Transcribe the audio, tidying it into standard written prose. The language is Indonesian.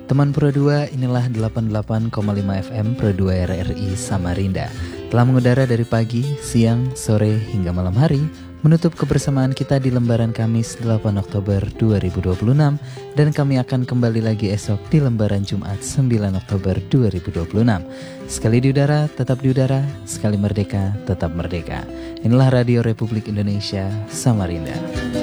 Teman Pro 2, inilah 88,5 FM Pro 2 RRI Samarinda. Telah mengudara dari pagi, siang, sore, hingga malam hari, menutup kebersamaan kita di lembaran Kamis 8 Oktober 2026, dan kami akan kembali lagi esok di lembaran Jumat 9 Oktober 2026. Sekali di udara, tetap di udara, sekali merdeka, tetap merdeka. Inilah Radio Republik Indonesia Samarinda.